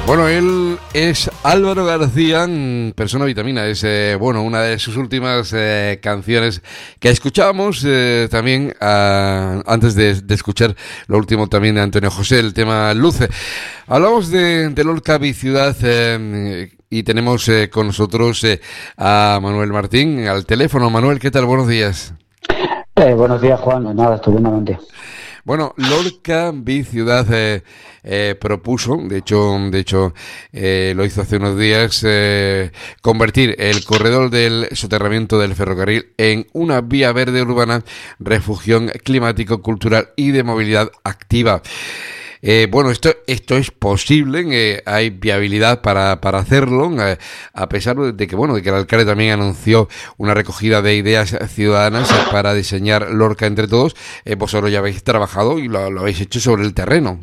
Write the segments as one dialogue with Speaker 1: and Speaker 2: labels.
Speaker 1: Bueno, él es Álvaro García, persona vitamina. Es una de sus últimas canciones que escuchábamos también antes de escuchar lo último también de Antonio José, el tema Luce. Hablamos de Lorca Biciudad y tenemos con nosotros a Manuel Martín al teléfono. Manuel, ¿qué tal? Buenos días.
Speaker 2: Buenos días, Juan. Nada, estupendamente.
Speaker 1: Bueno, Lorca Biciudad propuso, de hecho lo hizo hace unos días, convertir el corredor del soterramiento del ferrocarril en una vía verde urbana, refugión climático, cultural y de movilidad activa. Esto es posible, hay viabilidad para hacerlo, a pesar de que el alcalde también anunció una recogida de ideas ciudadanas para diseñar Lorca entre todos. Vosotros ya habéis trabajado y lo habéis hecho sobre el terreno.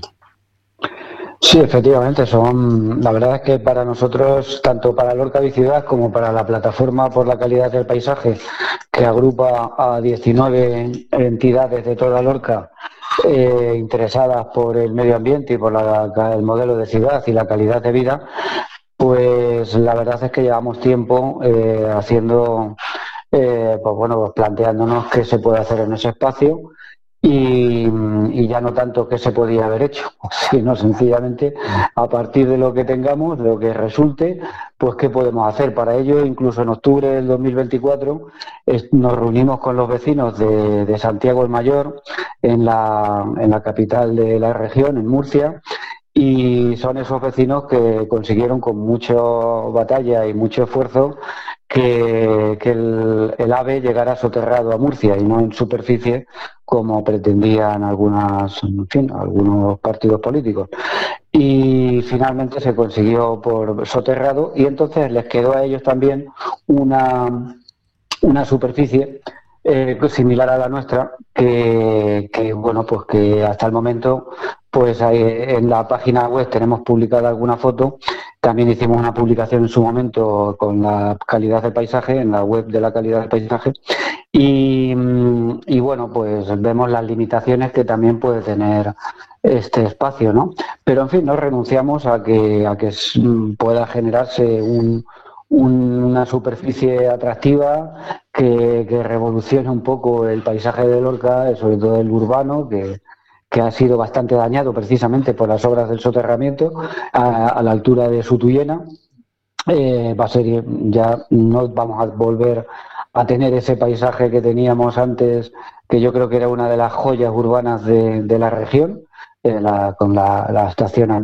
Speaker 2: Sí, efectivamente, la verdad es que para nosotros, tanto para Lorca Biciudad como para la Plataforma por la Calidad del Paisaje, que agrupa a 19 entidades de toda Lorca, interesadas por el medio ambiente y por el modelo de ciudad y la calidad de vida, pues la verdad es que llevamos tiempo haciendo, planteándonos qué se puede hacer en ese espacio y ya no tanto qué se podía haber hecho, sino sencillamente a partir de lo que tengamos, de lo que resulte, pues qué podemos hacer. Para ello, incluso en octubre del 2024, nos reunimos con los vecinos de Santiago el Mayor, en la capital de la región, en Murcia, y son esos vecinos que consiguieron con mucha batalla y mucho esfuerzo que el AVE llegara soterrado a Murcia y no en superficie como pretendían algunos partidos políticos. Y finalmente se consiguió por soterrado y entonces les quedó a ellos también una superficie similar a la nuestra que hasta el momento pues en la página web tenemos publicada alguna foto. También hicimos una publicación en su momento con la calidad del paisaje, en la web de la calidad del paisaje, pues vemos las limitaciones que también puede tener este espacio, ¿no? Pero en fin, no renunciamos a que pueda generarse una superficie atractiva que revolucione un poco el paisaje de Lorca, sobre todo el urbano, que ha sido bastante dañado precisamente por las obras del soterramiento a la altura de Sutuyena. Va a ser, ya no vamos a volver a tener ese paisaje que teníamos antes, que yo creo que era una de las joyas urbanas de la región, con la estación